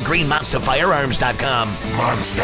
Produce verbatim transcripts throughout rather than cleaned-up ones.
green monster firearms dot com. Monster.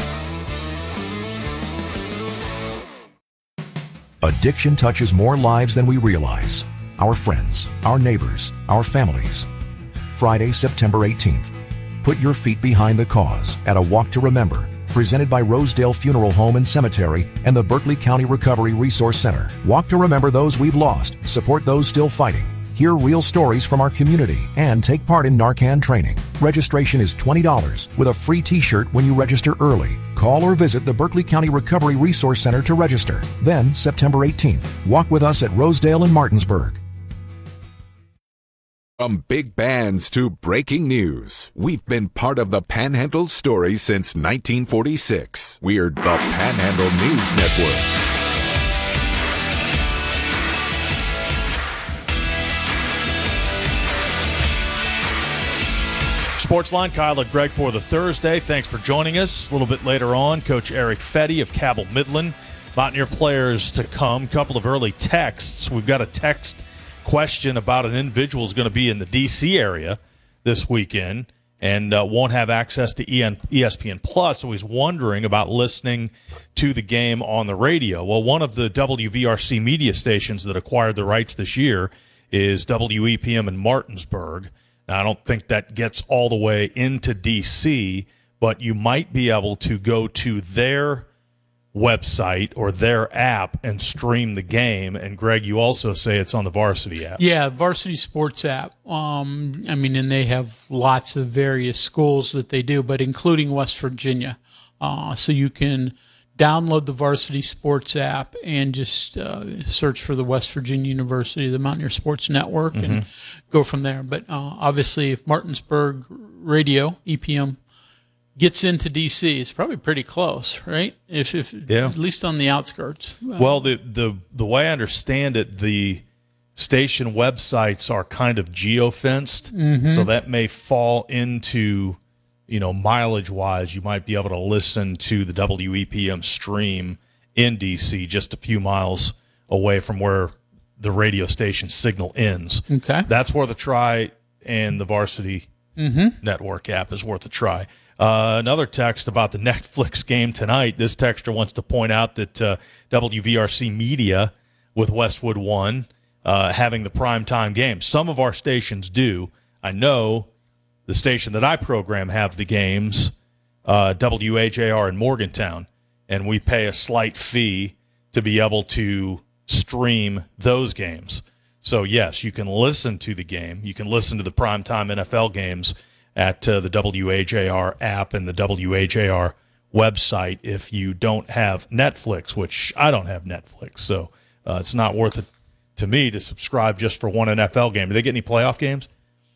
Addiction touches more lives than we realize. Our friends, our neighbors, our families. Friday, September eighteenth. Put your feet behind the cause at a Walk to Remember, presented by Rosedale Funeral Home and Cemetery and the Berkeley County Recovery Resource Center. Walk to remember those we've lost, support those still fighting, hear real stories from our community, and take part in Narcan training. Registration is twenty dollars with a free t-shirt when you register early. Call or visit the Berkeley County Recovery Resource Center to register. Then, September eighteenth, walk with us at Rosedale and Martinsburg. From big bands to breaking news, we've been part of the Panhandle story since nineteen forty-six. We're the Panhandle News Network. Sportsline, Kyle and Greg for the Thursday. Thanks for joining us. A little bit later on, Coach Eric Fetty of Cabell Midland. Mountaineer players to come. Couple of early texts. We've got a text question about an individual who's going to be in the D C area this weekend and uh, won't have access to E S P N Plus, so he's wondering about listening to the game on the radio. Well, one of the W V R C media stations that acquired the rights this year is W E P M in Martinsburg. Now, I don't think that gets all the way into D C, but you might be able to go to their website or their app and stream the game. And Greg, you also say it's on the Varsity app. Yeah, Varsity Sports app. Um, I mean, and they have lots of various schools that they do, but including West Virginia. Uh, so you can download the Varsity Sports app and just uh, search for the West Virginia University, the Mountaineer Sports Network, mm-hmm. and go from there. But uh, obviously, if Martinsburg Radio, E P M, gets into D C, it's probably pretty close, right? If, if yeah. At least on the outskirts. Well, the, the the way I understand it, the station websites are kind of geo-fenced, mm-hmm. so that may fall into, you know, mileage-wise, you might be able to listen to the W E P M stream in D C just a few miles away from where the radio station signal ends. Okay. That's worth a try, and the Varsity mm-hmm. Network app is worth a try. Uh, another text about the Netflix game tonight. This texter wants to point out that uh, W V R C Media with Westwood One uh, having the primetime game. Some of our stations do. I know the station that I program have the games, uh, W A J R in Morgantown, and we pay a slight fee to be able to stream those games. So, yes, you can listen to the game. You can listen to the primetime N F L games at uh, the W A J R app and the W A J R website if you don't have Netflix, which I don't have Netflix. So uh, it's not worth it to me to subscribe just for one N F L game. Do they get any playoff games?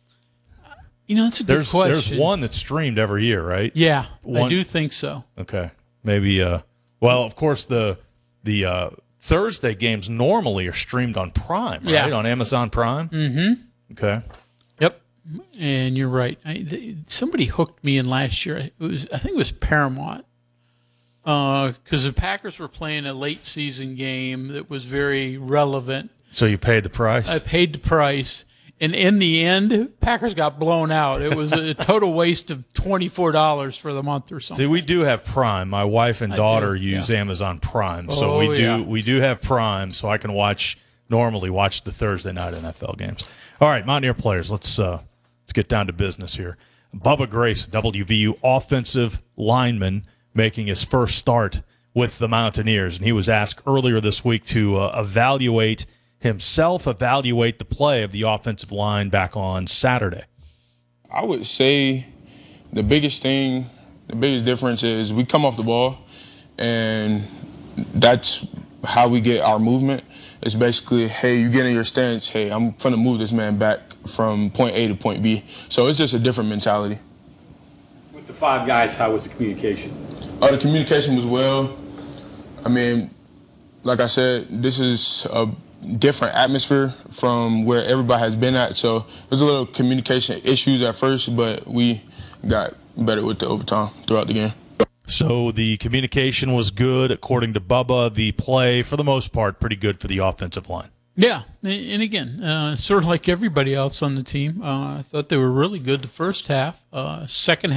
You know, that's a good there's, question. There's one that's streamed every year, right? Yeah, one, I do think so. Okay. Maybe, uh, well, of course, the the uh, Thursday games normally are streamed on Prime, right? Yeah. On Amazon Prime? Mm-hmm. Okay. Yep. And you're right. I, th- somebody hooked me in last year. It was, I think it was Paramount, because uh, the Packers were playing a late season game that was very relevant. So you paid the price? I paid the price, and in the end, Packers got blown out. It was a total waste of twenty-four dollars for the month or something. See, we do have Prime. My wife and daughter do, use yeah. Amazon Prime, so oh, we do yeah. we do have Prime, so I can watch normally watch the Thursday night N F L games. All right, Mountaineer players, let's. Uh, Let's get down to business here. Bubba Grace, W V U offensive lineman, making his first start with the Mountaineers. And he was asked earlier this week to uh, evaluate himself, evaluate the play of the offensive line back on Saturday. I would say the biggest thing, the biggest difference is we come off the ball, and that's how we get our movement. It's basically, hey, you get in your stance, hey, I'm going to move this man back from point A to point B. So it's just a different mentality. With the five guys, how was the communication? Oh, the communication was well. I mean, like I said, this is a different atmosphere from where everybody has been at. So there's a little communication issues at first, but we got better with the overtime throughout the game. So the communication was good, according to Bubba. The play, for the most part, pretty good for the offensive line. Yeah, and again, uh, sort of like everybody else on the team, uh, I thought they were really good the first half. Uh, second